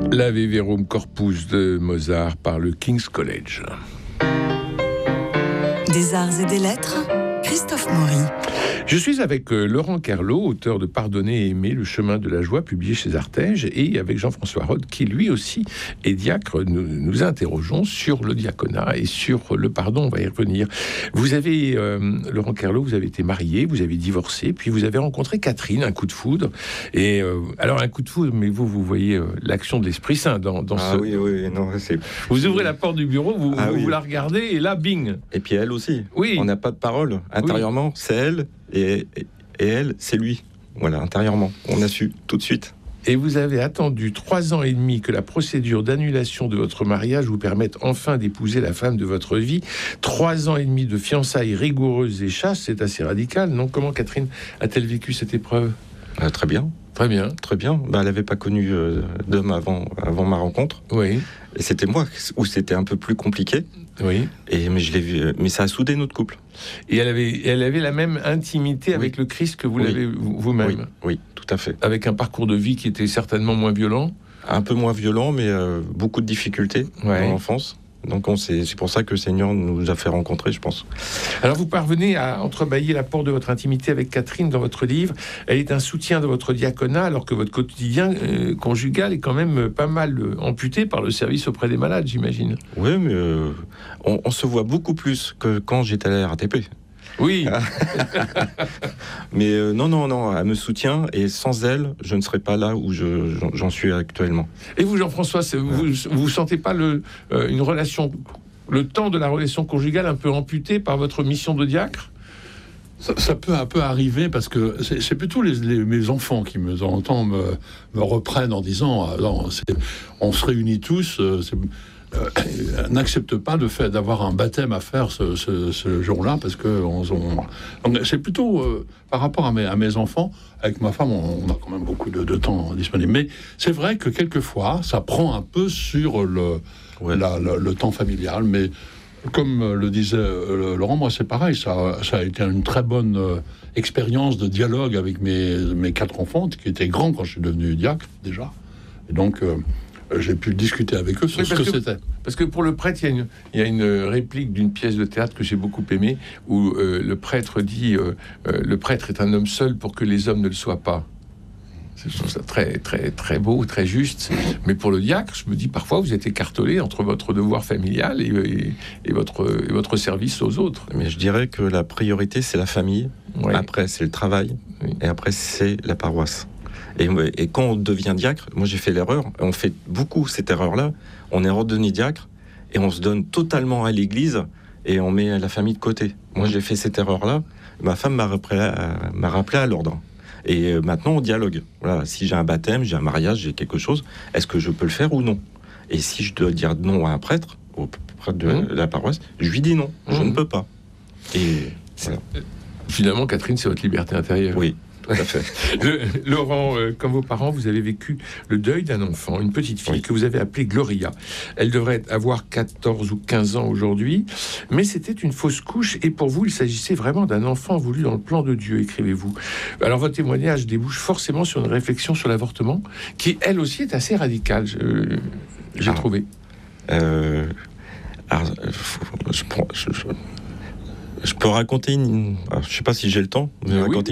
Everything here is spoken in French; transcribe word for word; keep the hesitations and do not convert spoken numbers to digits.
L'Ave Verum Corpus de Mozart par le King's College. Des arts et des lettres, Christophe Maury. Je suis avec euh, Laurent Kerlot, auteur de Pardonner et aimer, le chemin de la joie, publié chez Artege, et avec Jean-François Rode, qui lui aussi est diacre. Nous nous interrogeons sur le diaconat et sur le pardon, on va y revenir. Vous avez, euh, Laurent Kerlot, vous avez été marié, vous avez divorcé, puis vous avez rencontré Catherine, un coup de foudre. Et euh, alors un coup de foudre, mais vous, vous voyez euh, l'action de l'Esprit Saint dans, dans ah ce... Ah oui, oui, non, c'est... Vous ouvrez la porte du bureau, vous, ah vous, oui. vous la regardez, et là, bing. Et puis elle aussi. Oui. On n'a pas de parole. Intérieurement, oui. C'est elle, et, et, et elle, c'est lui. Voilà, intérieurement. On a su tout de suite. Et vous avez attendu trois ans et demi que la procédure d'annulation de votre mariage vous permette enfin d'épouser la femme de votre vie. Trois ans et demi de fiançailles rigoureuses et chasses, c'est assez radical, non? Comment Catherine a-t-elle vécu cette épreuve? euh, Très bien. Très bien. Très bien. Bah, elle n'avait pas connu euh, d'homme avant, avant ma rencontre. Oui. Et c'était moi où c'était un peu plus compliqué. Oui. Et, mais, je l'ai vu, mais ça a soudé notre couple. Et elle avait, elle avait la même intimité oui. avec le Christ que vous oui. l'avez vous-même. Oui. oui, tout à fait. Avec un parcours de vie qui était certainement moins violent. Un peu moins violent, mais euh, beaucoup de difficultés ouais. dans l'enfance. Donc on c'est, c'est pour ça que le Seigneur nous a fait rencontrer, je pense. Alors vous parvenez à entrebâiller la porte de votre intimité avec Catherine dans votre livre. Elle est un soutien de votre diaconat, alors que votre quotidien euh, conjugal est quand même pas mal euh, amputé par le service auprès des malades, j'imagine. Oui, mais euh, on, on se voit beaucoup plus que quand j'étais à la R T P. Oui. Mais euh, non, non, non, elle me soutient et sans elle, je ne serais pas là où je, j'en, j'en suis actuellement. Et vous, Jean-François, vous ne vous sentez pas le, euh, une relation, le temps de la relation conjugale un peu amputé par votre mission de diacre? Ça, ça peut un peu arriver parce que c'est, c'est plutôt les, les, mes enfants qui me temps me, me reprennent en disant ah, non, c'est, on se réunit tous, euh, c'est, Euh, n'accepte pas le fait d'avoir un baptême à faire ce, ce, ce jour-là parce que on, on, donc c'est plutôt euh, par rapport à mes, à mes enfants. Avec ma femme, on, on a quand même beaucoup de, de temps disponible. Mais c'est vrai que quelquefois, ça prend un peu sur le, ouais. la, le, le temps familial. Mais comme le disait euh, Laurent, moi c'est pareil. Ça, ça a été une très bonne euh, expérience de dialogue avec mes, mes quatre enfants qui étaient grands quand je suis devenu diacre déjà. Et donc euh, j'ai pu discuter avec eux sur oui, ce que, que c'était. Parce que pour le prêtre, il y a une, il y a une réplique d'une pièce de théâtre que j'ai beaucoup aimée, où euh, le prêtre dit euh, euh, le prêtre est un homme seul pour que les hommes ne le soient pas. Je trouve ça très, très, très beau, très juste. Mais pour le diacre, je me dis parfois, vous êtes écartelé entre votre devoir familial et, et, et, votre, et votre service aux autres. Mais je dirais que la priorité, c'est la famille. Oui. Après, c'est le travail. Oui. Et après, c'est la paroisse. Et, et quand on devient diacre, moi j'ai fait l'erreur, on fait beaucoup cette erreur-là, on est redevenu diacre et on se donne totalement à l'église et on met la famille de côté. Moi j'ai fait cette erreur-là, ma femme m'a rappelé à, m'a rappelé à l'ordre. Et maintenant on dialogue. Voilà, si j'ai un baptême, j'ai un mariage, j'ai quelque chose, est-ce que je peux le faire ou non? Et si je dois dire non à un prêtre, au prêtre de mmh. la paroisse, je lui dis non, mmh. je ne peux pas. Et voilà. Finalement, Catherine, c'est votre liberté intérieure. Oui. Tout à fait. Le, Laurent, euh, comme vos parents, vous avez vécu le deuil d'un enfant, une petite fille oui. que vous avez appelée Gloria. Elle devrait avoir quatorze ou quinze ans aujourd'hui, mais c'était une fausse couche et pour vous, il s'agissait vraiment d'un enfant voulu dans le plan de Dieu, écrivez-vous. Alors votre témoignage débouche forcément sur une réflexion sur l'avortement, qui elle aussi est assez radicale, je, j'ai alors, trouvé. Euh, alors, je, je, je, je peux raconter une... Alors, je ne sais pas si j'ai le temps, mais oui. raconter